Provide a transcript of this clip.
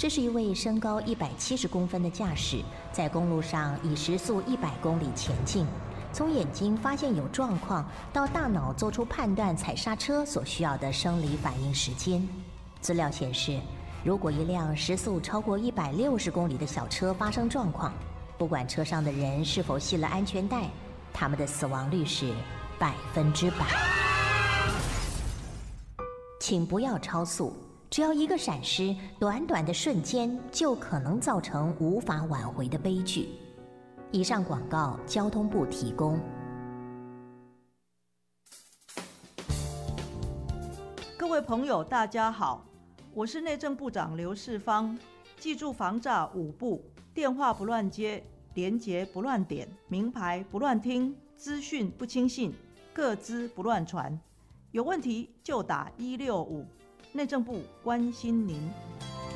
这是一位身高170公分的驾驶，在公路上以时速100公里前进。从眼睛发现有状况，到大脑做出判断踩刹车所需要的生理反应时间。资料显示，如果一辆时速超过160公里的小车发生状况，不管车上的人是否系了安全带，他们的死亡率是100%。请不要超速，只要一个闪失，短短的瞬间就可能造成无法挽回的悲剧。以上广告，交通部提供。 各位朋友，大家好，我是内政部长刘世芳。记住防诈5步：电话不乱接，连结不乱点，名牌不乱听，资讯不轻信，个资不乱传。有问题就打165，内政部关心您。